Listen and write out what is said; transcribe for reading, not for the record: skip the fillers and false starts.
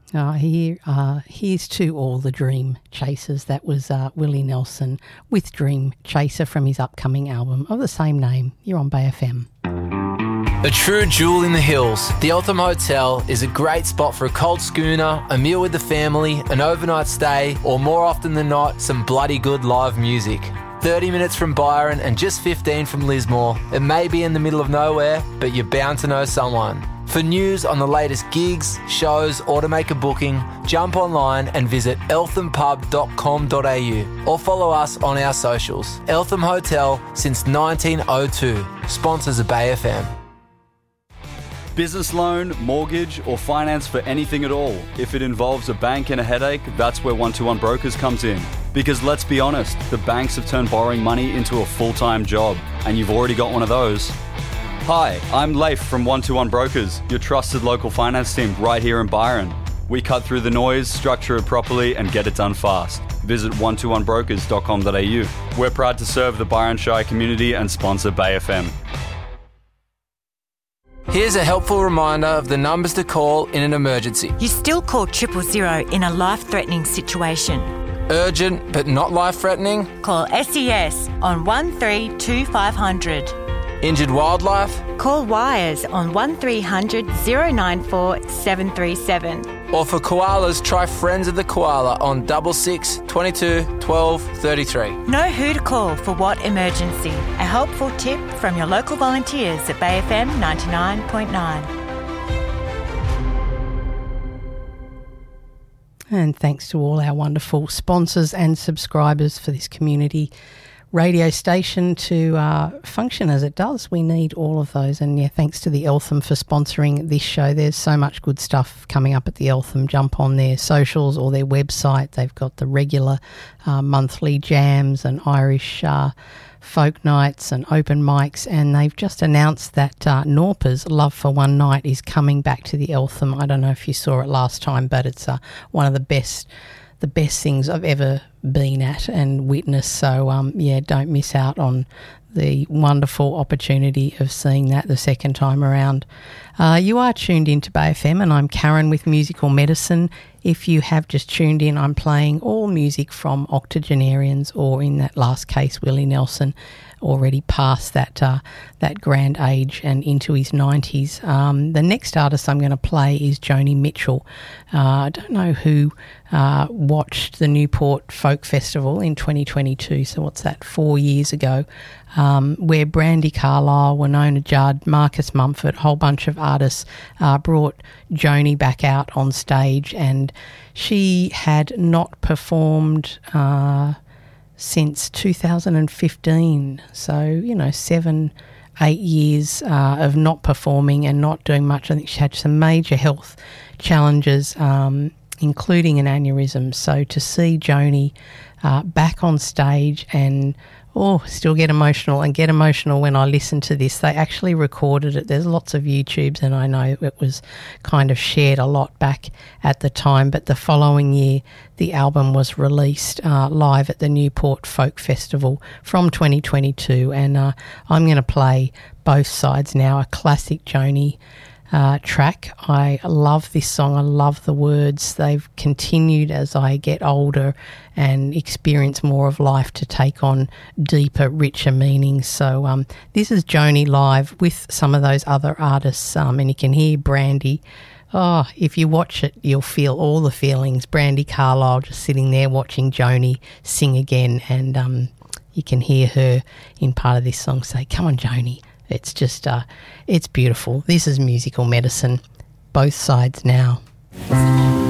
Here's to all the dream chasers. That was Willie Nelson with Dream Chaser from his upcoming album of the same name. You're on Bay FM. A true jewel in the hills, the Eltham Hotel is a great spot for a cold schooner, a meal with the family, an overnight stay, or more often than not, some bloody good live music. 30 minutes from Byron and just 15 from Lismore. It may be in the middle of nowhere, but you're bound to know someone. For news on the latest gigs, shows, or to make a booking, jump online and visit elthampub.com.au or follow us on our socials. Eltham Hotel since 1902. Sponsors of Bay FM. Business loan, mortgage, or finance for anything at all. If it involves a bank and a headache, that's where 121 Brokers comes in. Because let's be honest, the banks have turned borrowing money into a full-time job, and you've already got one of those. Hi, I'm Leif from 121 Brokers, your trusted local finance team right here in Byron. We cut through the noise, structure it properly, and get it done fast. Visit 121brokers.com.au. We're proud to serve the Byron Shire community and sponsor Bay FM. Here's a helpful reminder of the numbers to call in an emergency. You still call 000 in a life-threatening situation. Urgent but not life-threatening? Call SES on 132500. Injured wildlife? Call Wires on 1300 094 737. Or for koalas, try Friends of the Koala on 66 22 12 33. Know who to call for what emergency. A helpful tip from your local volunteers at Bay FM 99.9. And thanks to all our wonderful sponsors and subscribers for this community radio station to function as it does. We need all of those. And yeah, thanks to the Eltham for sponsoring this show. There's so much good stuff coming up at the Eltham. Jump on their socials or their website. They've got the regular monthly jams and Irish folk nights and open mics, and they've just announced that Norpa's Love for One Night is coming back to the Eltham. I don't know if you saw it last time, but it's one of the best things I've ever been at and witnessed. So, yeah, don't miss out on the wonderful opportunity of seeing that the second time around. You are tuned into Bay FM, and I'm Karen with Musical Medicine. If you have just tuned in, I'm playing all music from octogenarians, or in that last case, Willie Nelson, already past that grand age and into his 90s. The next artist I'm going to play is Joni Mitchell. I don't know who watched the Newport Folk Festival in 2022, so what's that, 4 years ago, where Brandi Carlile, Winona Judd, Marcus Mumford, a whole bunch of artists brought Joni back out on stage, and she had not performed since 2015. So, 7-8 years of not performing and not doing much. I think she had some major health challenges, including an aneurysm. So to see Joni back on stage and still get emotional when I listen to this. They actually recorded it. There's lots of YouTubes, and I know it was kind of shared a lot back at the time, but the following year the album was released live at the Newport Folk Festival from 2022, and I'm going to play Both Sides now, a classic Joni track. I love this song. I love the words. They've continued as I get older and experience more of life to take on deeper, richer meanings. So this is Joni live with some of those other artists, and you can hear Brandi. Oh, if you watch it, you'll feel all the feelings. Brandi Carlile just sitting there watching Joni sing again, and you can hear her in part of this song say, "Come on, Joni." It's just, it's beautiful. This is Musical Medicine. Both Sides now.